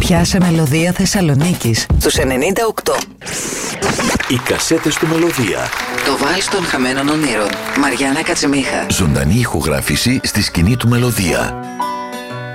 πια σε Μελωδία Θεσσαλονίκης στους 98. Οι κασέτες του Μελωδία. Το βάλς των χαμένων ονείρων. Μαριάννα Κατσιμίχα. Ζωντανή ηχογράφηση στη σκηνή του Μελωδία.